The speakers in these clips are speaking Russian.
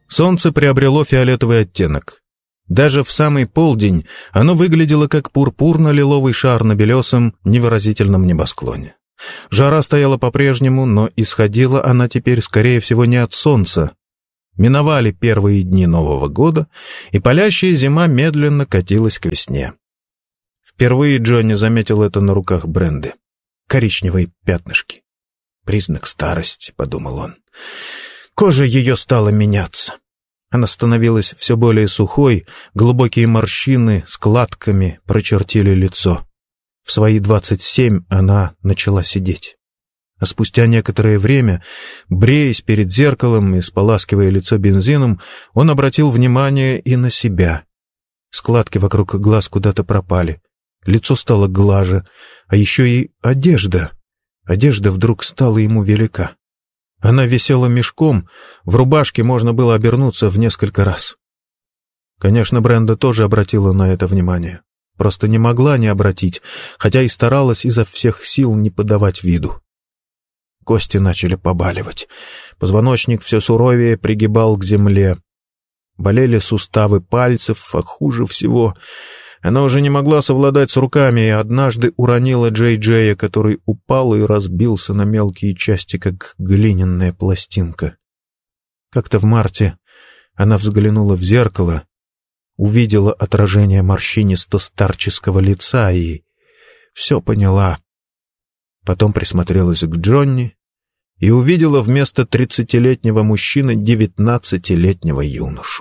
Солнце приобрело фиолетовый оттенок. Даже в самый полдень оно выглядело как пурпурно-лиловый шар на белесом, невыразительном небосклоне. Жара стояла по-прежнему, но исходила она теперь, скорее всего, не от солнца. Миновали первые дни Нового года, и палящая зима медленно катилась к весне. Впервые Джонни заметил это на руках Бренды. Коричневые пятнышки. «Признак старости», — подумал он. Кожа ее стала меняться. Она становилась все более сухой, глубокие морщины складками прочертили лицо. В свои 27 она начала сидеть. А спустя некоторое время, бреясь перед зеркалом и споласкивая лицо бензином, он обратил внимание и на себя. Складки вокруг глаз куда-то пропали. Лицо стало глаже, а еще и одежда. Одежда вдруг стала ему велика. Она висела мешком, в рубашке можно было обернуться в несколько раз. Конечно, Бренда тоже обратила на это внимание. Просто не могла не обратить, хотя и старалась изо всех сил не подавать виду. Кости начали побаливать. Позвоночник все суровее пригибал к земле. Болели суставы пальцев, а хуже всего... Она уже не могла совладать с руками и однажды уронила Джей-Джея, который упал и разбился на мелкие части, как глиняная пластинка. Как-то в марте она взглянула в зеркало, увидела отражение морщинисто-старческого лица и все поняла. Потом присмотрелась к Джонни и увидела вместо 30-летнего мужчины 19-летнего юношу.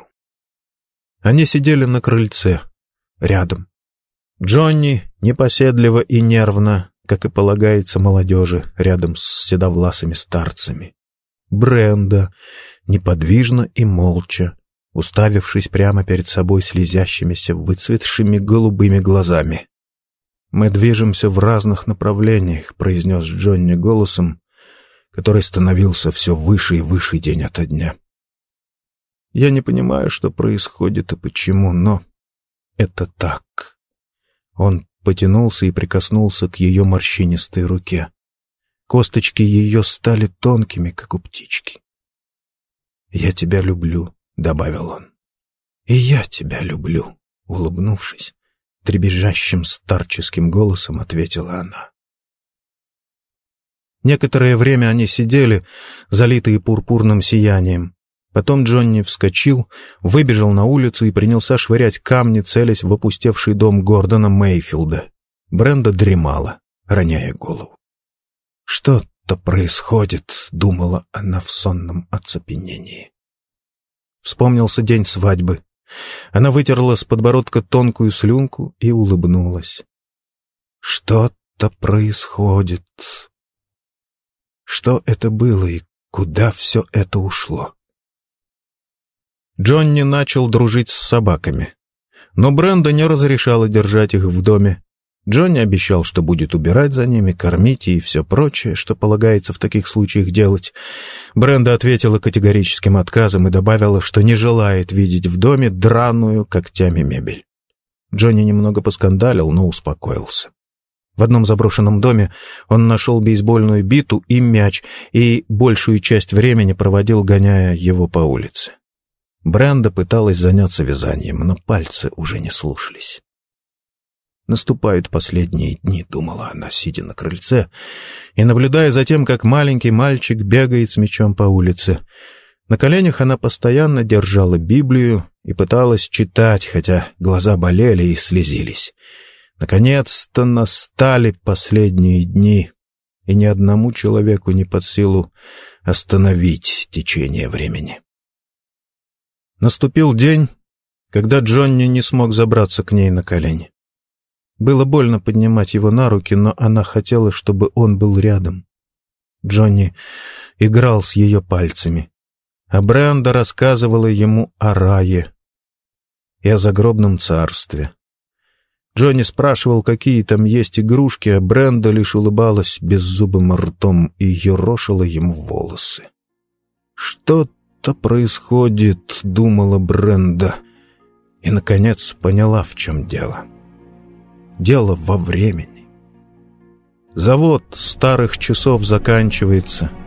Они сидели на крыльце, рядом. Джонни непоседливо и нервно, как и полагается молодежи, рядом с седовласыми старцами. Бренда неподвижно и молча, уставившись прямо перед собой слезящимися выцветшими голубыми глазами. «Мы движемся в разных направлениях», — произнес Джонни голосом, который становился все выше и выше день ото дня. «Я не понимаю, что происходит и почему, но это так». Он потянулся и прикоснулся к ее морщинистой руке. Косточки ее стали тонкими, как у птички. «Я тебя люблю», — добавил он. «И я тебя люблю», — улыбнувшись, дребезжащим старческим голосом ответила она. Некоторое время они сидели, залитые пурпурным сиянием. Потом Джонни вскочил, выбежал на улицу и принялся швырять камни, целясь в опустевший дом Гордона Мейфилда. Бренда дремала, роняя голову. «Что-то происходит», — думала она в сонном оцепенении. Вспомнился день свадьбы. Она вытерла с подбородка тонкую слюнку и улыбнулась. «Что-то происходит». Что это было и куда все это ушло? Джонни начал дружить с собаками. Но Бренда не разрешала держать их в доме. Джонни обещал, что будет убирать за ними, кормить и все прочее, что полагается в таких случаях делать. Бренда ответила категорическим отказом и добавила, что не желает видеть в доме драную когтями мебель. Джонни немного поскандалил, но успокоился. В одном заброшенном доме он нашел бейсбольную биту и мяч и большую часть времени проводил, гоняя его по улице. Бренда пыталась заняться вязанием, но пальцы уже не слушались. «Наступают последние дни», — думала она, сидя на крыльце, и наблюдая за тем, как маленький мальчик бегает с мячом по улице. На коленях она постоянно держала Библию и пыталась читать, хотя глаза болели и слезились. Наконец-то настали последние дни, и ни одному человеку не под силу остановить течение времени. Наступил день, когда Джонни не смог забраться к ней на колени. Было больно поднимать его на руки, но она хотела, чтобы он был рядом. Джонни играл с ее пальцами, а Бренда рассказывала ему о рае и о загробном царстве. Джонни спрашивал, какие там есть игрушки, а Бренда лишь улыбалась беззубым ртом и ерошила ему волосы. «Что-то происходит», — думала Бренда, и, наконец, поняла, в чем дело. Дело во времени. Завод старых часов заканчивается,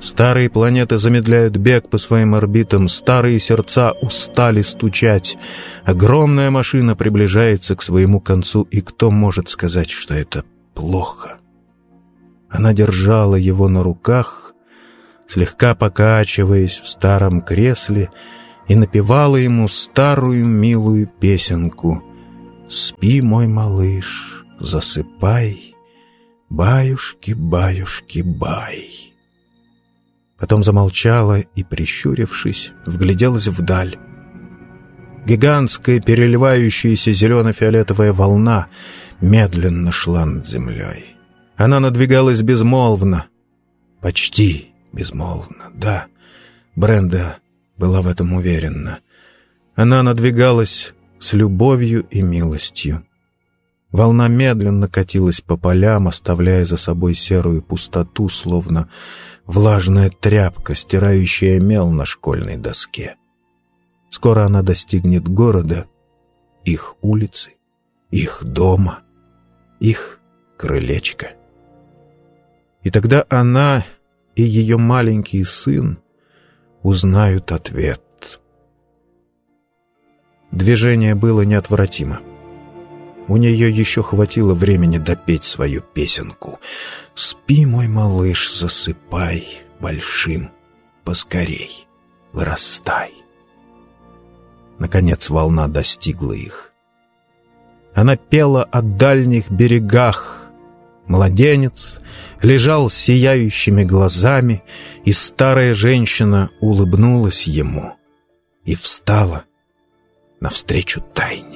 Старые планеты замедляют бег по своим орбитам, старые сердца устали стучать. Огромная машина приближается к своему концу, и кто может сказать, что это плохо? Она держала его на руках, слегка покачиваясь в старом кресле, и напевала ему старую милую песенку: «Спи, мой малыш, засыпай, баюшки, баюшки, бай». Потом замолчала и, прищурившись, вгляделась вдаль. Гигантская переливающаяся зелено-фиолетовая волна медленно шла над землей. Она надвигалась безмолвно, почти безмолвно, да, Бренда была в этом уверена. Она надвигалась с любовью и милостью. Волна медленно катилась по полям, оставляя за собой серую пустоту, словно влажная тряпка, стирающая мел на школьной доске. Скоро она достигнет города, их улицы, их дома, их крылечка. И тогда она и ее маленький сын узнают ответ. Движение было неотвратимо. У нее еще хватило времени допеть свою песенку. «Спи, мой малыш, засыпай, большим, поскорей, вырастай». Наконец волна достигла их. Она пела о дальних берегах. Младенец лежал с сияющими глазами, и старая женщина улыбнулась ему и встала навстречу тайне.